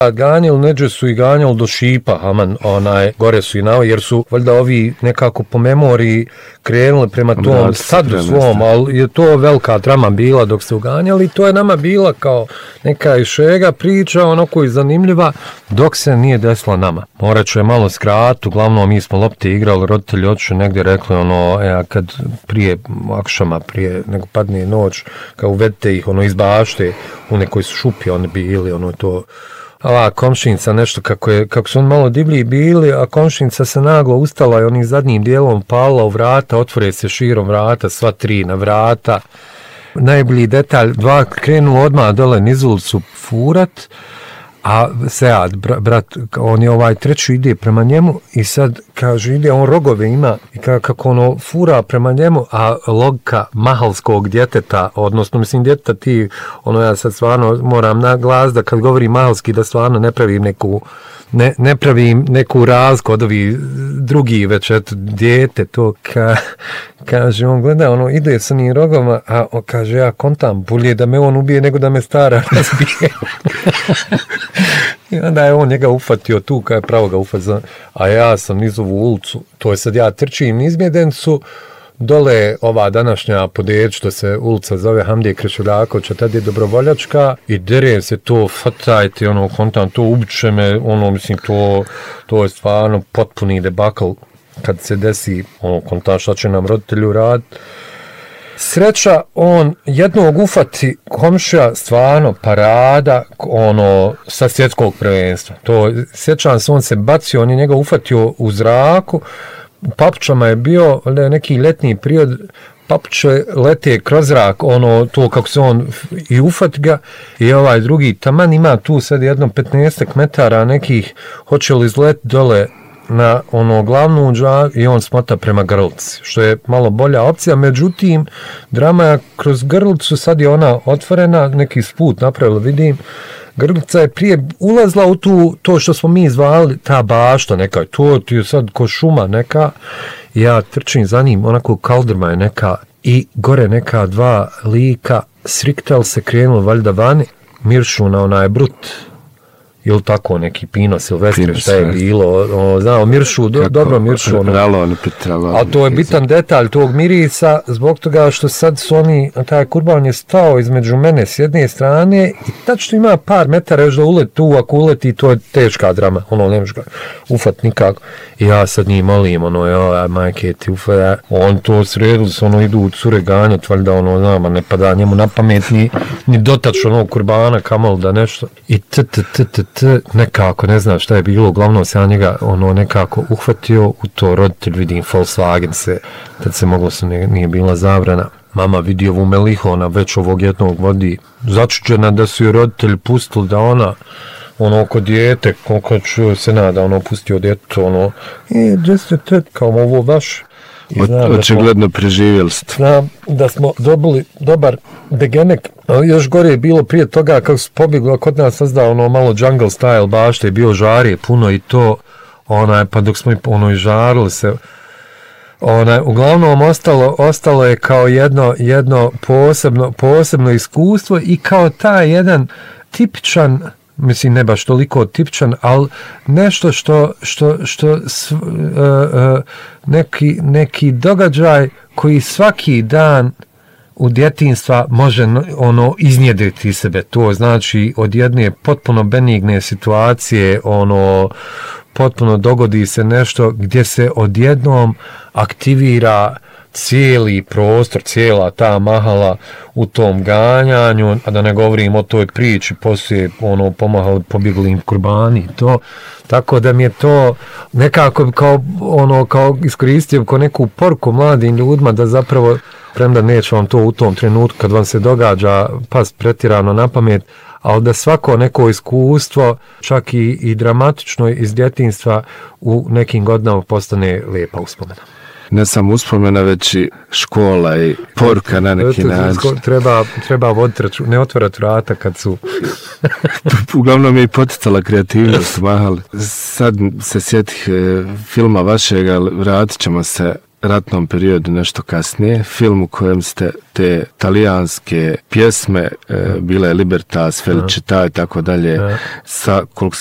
Ganjali neđe su i ganjali do šipa, aman, gore su i nao, jer su valjda ovi nekako po memoriji krenuli prema tom sadu svom, ali je to velika drama bila dok se uganjali, to je nama bila kao neka išega priča, onako i zanimljiva, dok se nije desila nama. Morat ću je malo skrat, uglavnom mi smo lopte igrali, roditelji otišli negdje rekli, kad prije akšama, prije nego padne noć, kao uvedite ih, iz bašte, u nekoj su šupi oni bili, to... komšinica nešto, kako su oni malo divlji bili, a komšinica se naglo ustala i onim zadnjim dijelom palila u vrata, otvore se širom vrata, sva tri na vrata. Najbolji detalj, dva krenu odmah dole niz ulicu furat, a Sead, brat, on je treći ide prema njemu i sad kaže ide, on rogove ima i kako fura prema njemu, a logika mahalskog djeteta, odnosno mislim djeteta ti, ja sad stvarno moram na glas da kad govorim mahalski da stvarno ne pravim neku razliku od ovih drugih već dijete, to kaže on gleda, ide sa njim rogoma, a on kaže ja kontam, bolje da me on ubije nego da me stara razbije. I onda je on njega ufatio tu, kada je pravo ga ufatio, a ja sam niz ovu ulicu, to je sad ja trčim niz Mjedencu, dole ova današnja podeć, što se ulica zove Hamdije Krešuljakovića, tad je dobrovoljačka i derem se to, fatajte, kontam, to ubiće me, mislim, to je stvarno potpuni debakl kad se desi, kontam, šta će nam roditelju raditi. Sreća, on jednog ufati komšija, stvarno parada, sa svjetskog prvenstva. To, sjećam se, on se bacio, on je njega ufatio u zraku, u papučama je bio neki letnji period, papuče lete kroz zrak, to kako se on i ufat ga, i ovaj drugi taman ima tu sad jedno 15 metara nekih, hoće li izlet dole na glavnu džak i on smota prema Grlici, što je malo bolja opcija, međutim, drama je kroz Grlicu, sad je ona otvorena, neki sput napravila, vidim, Grlica je prije ulazla u to što smo mi zvali ta bašta neka, to ti je sad ko šuma neka, ja trčim za njim, onako kaldrma je neka i gore neka dva lika, sriktal se krenulo valjda vani, miršu na onaj brut, ili tako neki Pino Silvestre, šta je bilo, znao, miršu, dobro miršu. A to je bitan detalj tog mirisa, zbog toga što sad su oni, taj kurban je stao između mene s jedne strane i tačno ima par metara još da uleti tu, ako uleti, to je teška drama, ne možeš ga ufat nikako. I ja sad njih molim, majke ti ufat, on to sredili se, idu cure ganjat, valjda, ne pada njemu na pamet, ni dotač kurbana, kamal da nešto. I nekako, ne znam šta je bilo, uglavnom se ja njega nekako uhvatio u to, roditelj vidim Volkswagen se, tad se moglo se, nije bila zabrana. Mama vidi ovu Melihu, ona već ovog jednog vodi, začuđena da su joj roditelji pustili da ona, oko dijete, koliko ću se nada, pustio djetu, jeste tet, kao ovo vaš. Očigledno preživjeli ste. Znam da smo dobili dobar degenek, ali još gore je bilo prije toga kako su pobjegli, kod nas sazdao malo jungle style bašte, je bio žarije puno i to, pa dok smo i žarili se, uglavnom ostalo je kao jedno posebno iskustvo i kao taj jedan tipičan, mislim ne baš toliko tipičan, ali nešto što neki događaj koji svaki dan u djetinjstva može iznjedriti sebe. To znači od jedne potpuno benigne situacije, potpuno dogodi se nešto gdje se odjednom aktivira cijeli prostor, cijela ta mahala u tom ganjanju, a da ne govorim o toj priči, poslije pomahali pobjegli im kurbani i to, tako da mi je to nekako kao iskoristio kao neku poruku mladim ljudima da zapravo, premda neće vam to u tom trenutku kad vam se događa pas pretjerano na pamet, ali da svako neko iskustvo, čak i dramatično iz djetinjstva u nekim godinama postane lijepa uspomena. Ne samo uspomena, već i škola i poruka na neki način. Treba voditi račun, ne otvarati vrata kad su... Uglavnom je i poticala kreativnost, mahali. Sad se sjetih filma vašega, vratit ćemo se ratnom periodu nešto kasnije, film u kojem ste te talijanske pjesme, bile Libertas, Felicità i tako dalje, sa, koliko